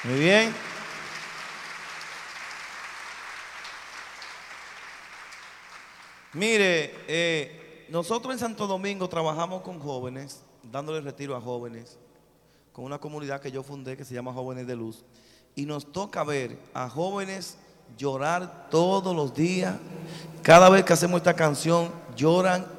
Muy bien. Mire, nosotros en Santo Domingo trabajamos con jóvenes, dándole retiro a jóvenes, con una comunidad que yo fundé que se llama Jóvenes de Luz. Y nos toca ver a jóvenes llorar todos los días. Cada vez que hacemos esta canción, lloran